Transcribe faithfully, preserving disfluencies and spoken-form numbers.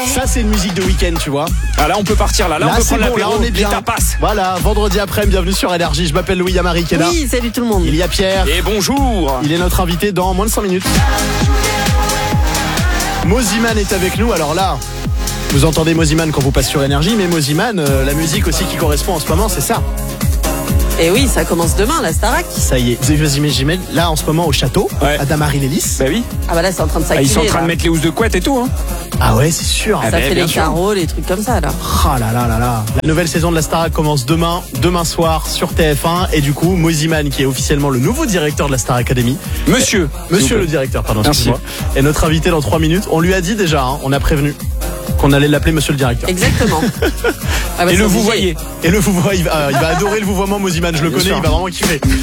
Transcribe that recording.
Ça, c'est une musique de week-end, tu vois. Ah là, on peut partir là. Là, Là, on peut c'est prendre bon, là, l'apéro. on est bien. Les tapas. Voilà, vendredi après, bienvenue sur Énergie. Je m'appelle Louis, Yamari qui est là. Oui, salut tout le monde. Il y a Pierre. Et bonjour. Il est notre invité dans moins de cinq minutes. Moziman est avec nous. Alors là, vous entendez Moziman quand vous passez sur Énergie, mais Moziman, euh, la musique aussi qui correspond en ce moment, c'est ça. Et oui, ça commence demain, la Starac. Ça y est, vous imaginez, là en ce moment au château, Ouais. à Damary-Lélis. Bah oui. Ah bah là, c'est en train de Ah, s'activer. ils sont en train là. de mettre les housses de couette et tout. Hein. Ah ouais, c'est sûr. Ah Ça bah, fait bien les sûr. carreaux, les trucs comme ça, là. Ah là là là là. La nouvelle saison de la Starac commence demain, demain soir sur T F un. Et du coup, Moziman, qui est officiellement le nouveau directeur de la Star Academy. Monsieur. Monsieur le directeur, pardon, Merci. excuse-moi. Est notre invité dans trois minutes. On lui a dit déjà, hein, on a prévenu qu'on allait l'appeler Monsieur le directeur. Exactement. Ah bah, Et c'est le vous obligé. voyez. Et le vous il va, il va adorer le vouvoiement Moziman, je le Bien connais, sûr. il va vraiment kiffer.